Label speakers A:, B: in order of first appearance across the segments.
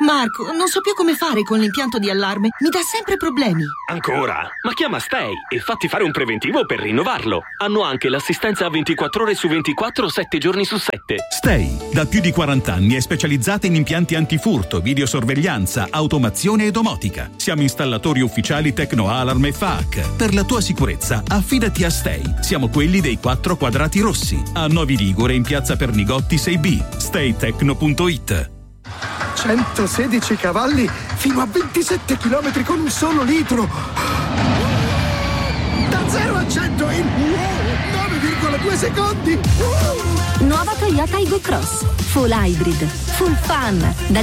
A: Marco, non so più come fare con l'impianto di allarme. Mi dà sempre problemi.
B: Ancora? Ma chiama Stay e fatti fare un preventivo per rinnovarlo. Hanno anche l'assistenza 24 ore su 24, 7 giorni su 7.
C: Stay, da più di 40 anni, è specializzata in impianti antifurto, videosorveglianza, automazione e domotica. Siamo installatori ufficiali Tecno Alarm e FAAC. Per la tua sicurezza, affidati a Stay. Siamo quelli dei 4 quadrati rossi. A Novi Ligure, in piazza Pernigotti 6B. staytecno.it.
D: 116 cavalli fino a 27 km con un solo litro. Da 0 a 100 in 9,2 secondi.
E: Nuova Toyota Aygo Cross. Full hybrid, full fun. Da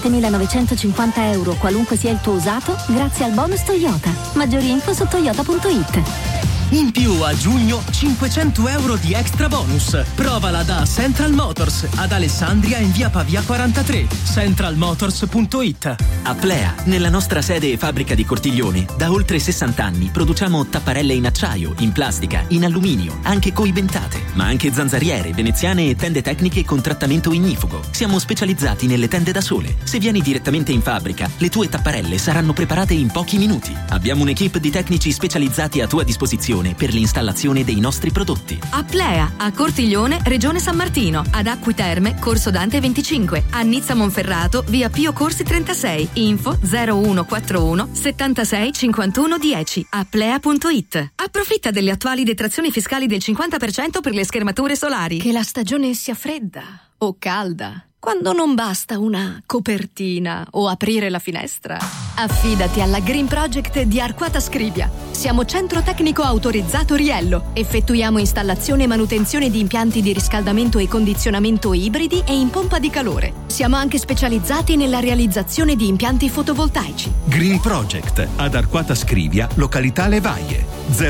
E: 17.950 euro, qualunque sia il tuo usato, grazie al bonus Toyota. Maggiori info su toyota.it.
F: In più a giugno 500 euro di extra bonus. Provala da Central Motors ad Alessandria in via Pavia 43. centralmotors.it.
G: Aplea, nella nostra sede e fabbrica di Cortiglione, da oltre 60 anni produciamo tapparelle in acciaio, in plastica, in alluminio, anche coibentate, ma anche zanzariere, veneziane e tende tecniche con trattamento ignifugo. Siamo specializzati nelle tende da sole. Se vieni direttamente in fabbrica, le tue tapparelle saranno preparate in pochi minuti. Abbiamo un'equipe di tecnici specializzati a tua disposizione per l'installazione dei nostri prodotti.
H: Aplea, a Cortiglione, Regione San Martino, ad Acqui Terme, Corso Dante 25, a Nizza Monferrato, via Pio Corsi 36, info 0141 76 51 10, aplea.it. Approfitta delle attuali detrazioni fiscali del 50% per le schermature solari.
I: Che la stagione sia fredda o calda, quando non basta una copertina o aprire la finestra, affidati alla Green Project di Arquata Scrivia. Siamo centro tecnico autorizzato Riello. Effettuiamo installazione e manutenzione di impianti di riscaldamento e condizionamento ibridi e in pompa di calore. Siamo anche specializzati nella realizzazione di impianti fotovoltaici.
C: Green Project ad Arquata Scrivia, località Levaie,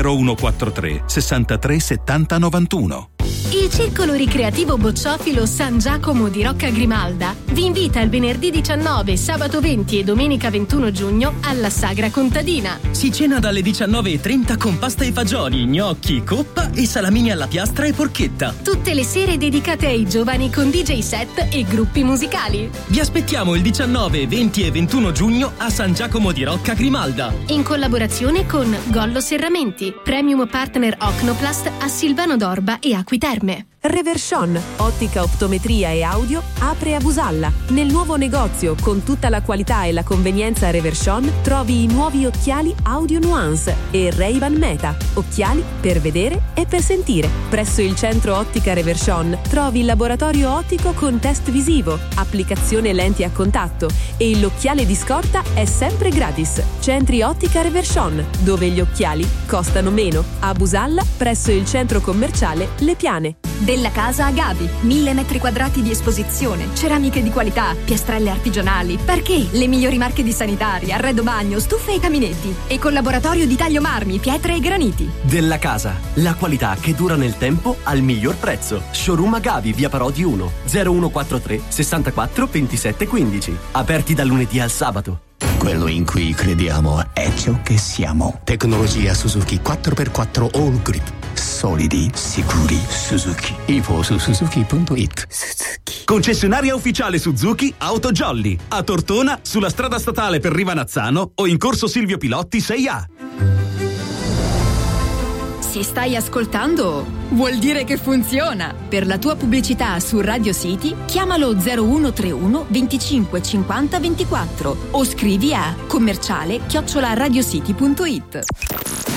C: 0143 63 70 91.
J: Il Circolo Ricreativo Bocciofilo San Giacomo di Rocca Grimalda vi invita il venerdì 19, sabato 20 e domenica 21 giugno alla Sagra Contadina.
F: Si cena dalle 19:30 con pasta e fagioli, gnocchi, coppa e salamini alla piastra e porchetta.
J: Tutte le sere dedicate ai giovani con DJ set e gruppi musicali.
F: Vi aspettiamo il 19, 20 e 21 giugno a San Giacomo di Rocca Grimalda.
J: In collaborazione con Gollo Serramenti, Premium Partner Ocnoplast a Silvano d'Orba e Acqui Terme.
K: Reverchon, ottica, optometria e audio, apre a Busalla. Nel nuovo negozio, con tutta la qualità e la convenienza Reverchon, trovi i nuovi occhiali Audio Nuance e Ray-Ban Meta, occhiali per vedere e per sentire. Presso il centro ottica Reverchon trovi il laboratorio ottico con test visivo, applicazione lenti a contatto e l'occhiale di scorta è sempre gratis. Centri ottica Reverchon, dove gli occhiali costano meno. A Busalla, presso il centro commerciale Le Piane.
H: Della Casa Agavi, 1000 metri quadrati di esposizione, ceramiche di qualità, piastrelle artigianali, parquet, le migliori marche di sanitari, arredo bagno, stufe e caminetti e collaboratorio di taglio marmi, pietre e graniti.
L: Della Casa, la qualità che dura nel tempo al miglior prezzo. Showroom Agavi, via Parodi 1, 0143 64 27 15. Aperti dal lunedì al sabato.
M: Quello in cui crediamo è ciò che siamo. Tecnologia Suzuki 4x4 All Grip. Solidi, sicuri, Suzuki. Info su suzuki.it.
C: Suzuki. Concessionaria ufficiale Suzuki Auto Jolly. A Tortona, sulla strada statale per Rivanazzano o in corso Silvio Pilotti 6A.
I: Se stai ascoltando, vuol dire che funziona. Per la tua pubblicità su Radio City, chiamalo 0131 25 50 24 o scrivi a commerciale@radiocity.it.